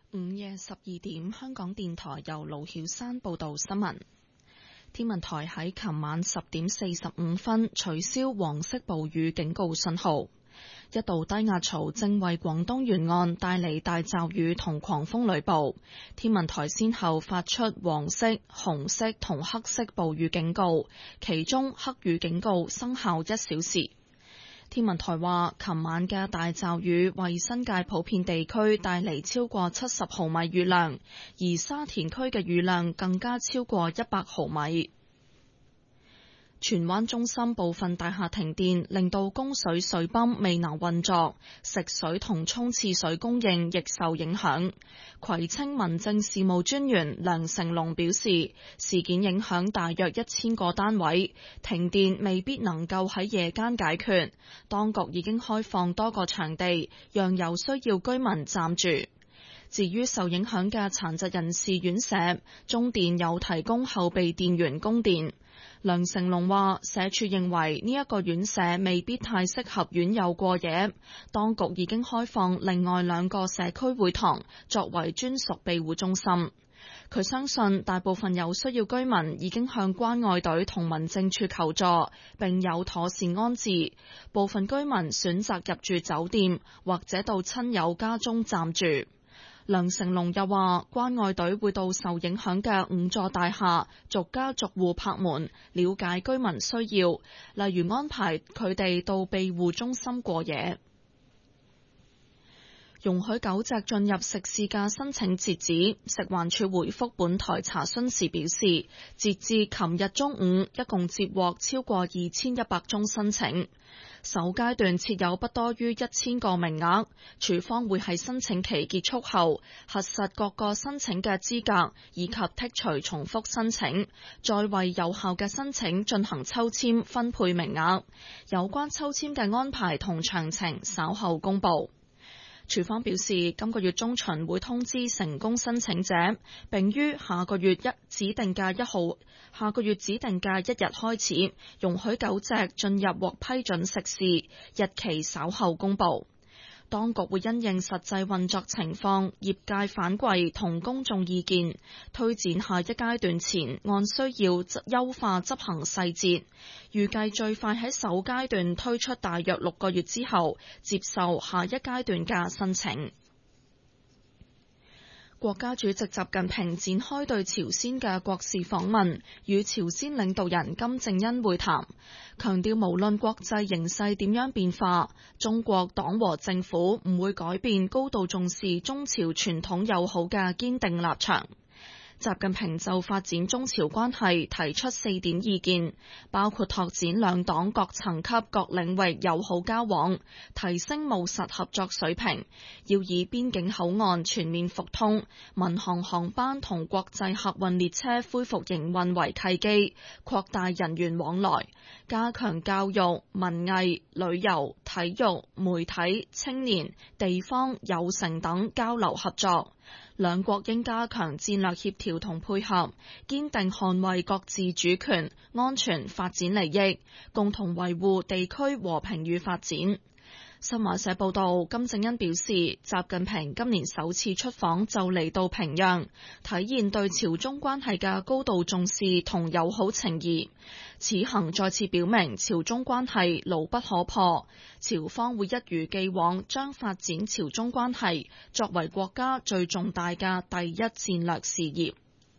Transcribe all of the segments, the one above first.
午夜12點，香港電台由盧曉山報道新聞。天文台喺琴晚10點45分取消黃色暴雨警告信號。一道低壓槽正為廣東沿岸帶嚟大驟雨同狂風雷暴。天文台先後發出黃色、紅色同黑色暴雨警告，其中黑雨警告生效1小時。天文台話，琴晚嘅大驟雨為新界普遍地區帶嚟超過70毫米雨量，而沙田區嘅雨量更加超過100毫米。荃灣中心部分大廈停電，令到供水水泵未能運作，食水同沖廁水供應亦受影響。葵青民政事務專員梁成龍表示，事件影響大約1000個單位，停電未必能夠喺夜間解決。當局已經開放多個場地，讓有需要居民暫住。至於受影響嘅殘疾人士院舍，中電有提供後備電源供電。梁成龍話，社署認為呢一個院舍未必太適合院友過夜，當局已經開放另外2個社區會堂作為專屬庇護中心。佢相信大部分有需要居民已經向關愛隊同民政處求助，並有妥善安置。部分居民選擇入住酒店或者到親友家中暫住。梁成龍又話，關愛隊會到受影響嘅5座大廈逐家逐戶拍門，了解居民需要，例如安排佢哋到庇護中心過夜。容許狗隻進入食肆嘅申請截止，食環署回覆本台查詢時表示，截至琴日中午，一共接獲超過2100宗申請。首階段設有不多於1000個名額，署方會喺申請期結束後核實各個申請嘅資格，以及剔除重複申請，再為有效嘅申請進行抽籤分配名額。有關抽籤嘅安排同詳情稍後公佈。署方表示，今個月中旬會通知成功申請者，並於下個月指定嘅1日開始，容許狗隻進入獲批准食肆，日期稍後公佈。當局會因應實際運作情況、業界反饋同公眾意見，推展下一階段前按需要優化執行細節。預計最快喺首階段推出大約6個月之後，接受下一階段嘅申請。國家主席習近平展開對朝鮮嘅國事訪問，與朝鮮領導人金正恩會談，強調無論國際形勢點樣變化，中國黨和政府唔會改變高度重視中朝傳統友好嘅堅定立場。習近平就發展中朝關係提出4點意見，包括拓展兩黨各層級各領域友好交往，提升務實合作水平，要以邊境口岸全面復通、民航航班同國際客運列車恢復營運為契機，擴大人員往來，加強教育、文藝、旅遊、體育、媒體、青年、地方、有成等交流合作。兩國應加強戰略協調同配合，堅定捍衛各自主權、安全、發展利益，共同維護地區和平與發展。新華社報道，金正恩表示，習近平今年首次出訪就嚟到平壤，體現對朝中關係嘅高度重視同友好情誼。此行再次表明朝中關係牢不可破，朝方會一如既往將發展朝中關係作為國家最重大嘅第一戰略事業。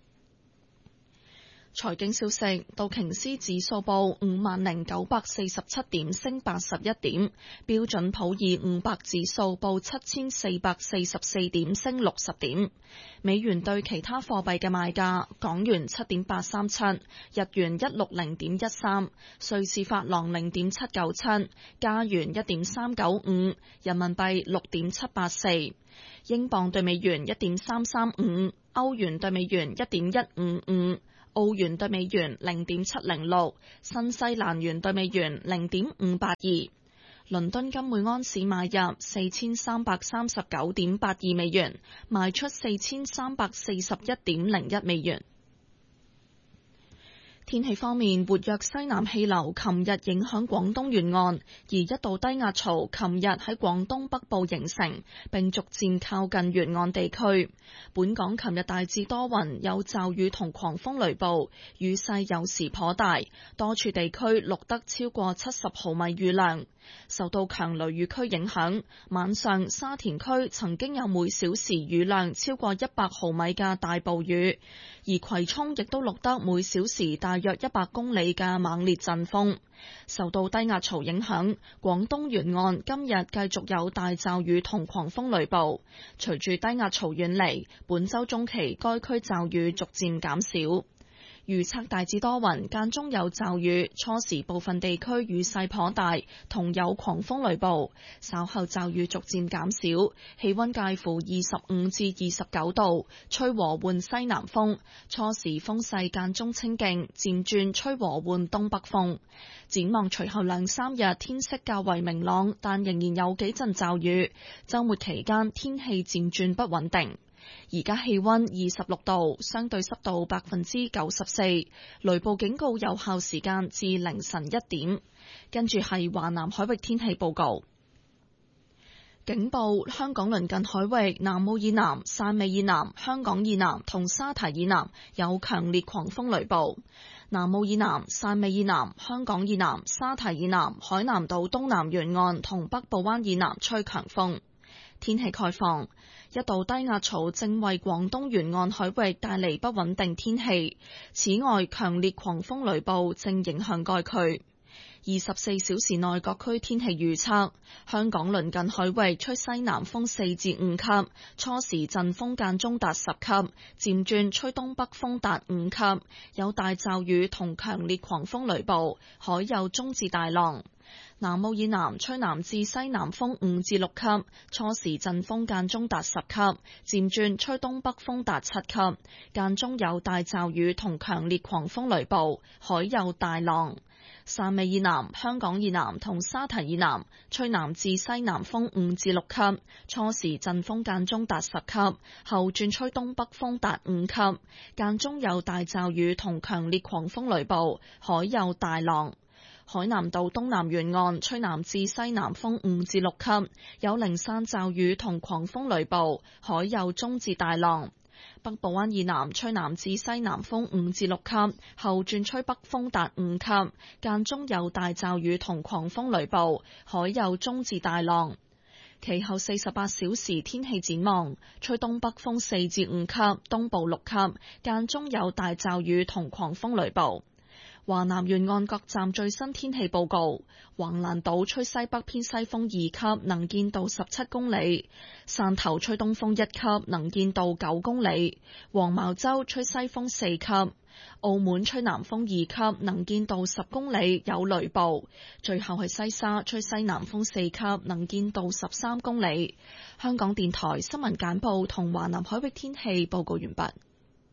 財經消息，道瓊斯指數報50,947點，升81點；標準普爾500指數報7444點，升60點。美元對其他貨幣嘅賣價：港元7.837，日元160.13，瑞士法郎0.797，加元1.395，人民幣6.784，英鎊對美元1.335，歐元對美元1.155。澳元對美元0.706，新西蘭元對美元0.582。倫敦金每安士買入4339.82美元，賣出4341.01美元。 天氣方面，活躍西南氣流琴日影響廣東沿岸，而一道低壓槽琴日喺廣東北部形成，並逐漸靠近沿岸地區。本港琴日大致多雲，有驟雨同狂風雷暴，雨勢有時頗大，多處地區錄得超過70毫米雨量。受到強雷雨區影響，晚上沙田區曾經有每小時雨量超過100毫米嘅大暴雨，而葵涌亦都錄得每小時大約100公里嘅猛烈陣風。受到低壓槽影響，廣東沿岸今日繼續有大驟雨同狂風雷暴。隨住低壓槽遠離，本週中期該區驟雨逐漸減少。預測大致多雲，間中有驟雨，初時部分地區雨勢頗大，同有狂風雷暴。稍後驟雨逐漸減少，氣溫介乎25至29度，吹和緩西南風。初時風勢間中清勁，漸轉吹和緩東北風。展望隨後2-3日天色較為明朗，但仍然有幾陣驟雨。週末期間天氣漸轉不穩定。而家氣溫26度，相對濕度94%，雷暴警告有效時間至凌晨1點。跟住係華南海域天氣報告。警報：香港鄰近海域南澳以南、汕尾以南、香港以南同沙堤以南有強烈狂風雷暴。南澳以南、汕尾以南、香港以南、沙堤以南、海南島東南沿岸同北部灣以南吹強風。天氣概況：一道低壓槽正為廣東沿岸海域帶嚟不穩定天氣，此外強烈狂風雷暴正影響該區。24小時內各區天氣預測：香港鄰近海域吹西南風4至5級，初時陣風間中達10級，漸轉吹東北風達5級，有大驟雨同強烈狂風雷暴，海有中至大浪。南澳以南吹南至西南風5至6級，初時陣風間中達10級，漸轉吹東北風達7級，間中有大驟雨同強烈狂風雷暴，海有大浪。汕尾以南、香港以南同沙堤以南吹南至西南風5至6級，初時陣風間中達10級，後轉吹東北風達5級，間中有大驟雨同強烈狂風雷暴，海有大浪。海南島東南沿岸吹南至西南風5至6級，有零散驟雨同狂風雷暴，海有中至大浪。北部灣以南吹南至西南風5至6級，後轉吹北風達5級，間中有大驟雨同狂風雷暴，海有中至大浪。其後48小時天氣展望：吹東北風4至5級，東部6級，間中有大驟雨同狂風雷暴。華南沿岸各站最新天氣報告：橫瀾島吹西北偏西風2級，能見度17公里；汕頭吹東風1級，能見度9公里；黃茅洲吹西風4級；澳門吹南風2級，能見度10公里，有雷暴；最後係西沙吹西南風4級，能見度13公里。香港電台新聞簡報同華南海域天氣報告完畢。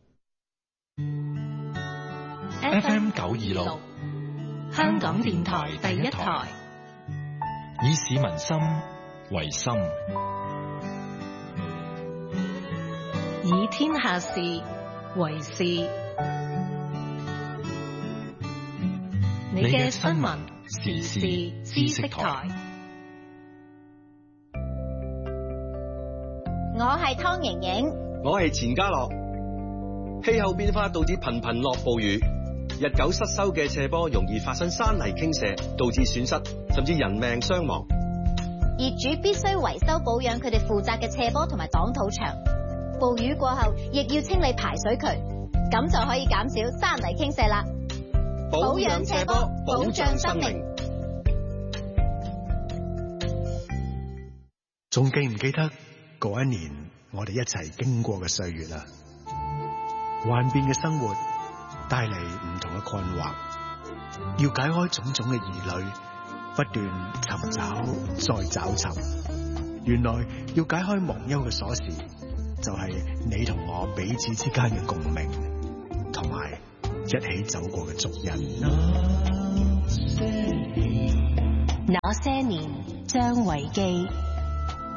FM 926，香港電台第一台，以市民心為心， 以天下事為事。你嘅新聞時事知識台， 我係湯盈盈， 我係錢嘉樂。氣候變化導致頻頻落暴雨。日久失修嘅斜坡容易發生山泥傾瀉，導致損失甚至人命傷亡。 業主必須維修保養佢哋負責嘅斜坡同埋擋土牆。暴雨過後，亦要清理排水渠，咁就可以減少山泥傾瀉啦。保養斜坡，保障生命。 仲記唔記得嗰一年我哋一齊經過嘅歲月啊？幻變嘅生活帶嚟唔同嘅困惑，要解開種種嘅疑慮，不斷尋找再找尋。原來要解開忘憂嘅鎖匙，就係你同我彼此之間嘅共鳴，同埋一起走過嘅足印。 那些年，張維基。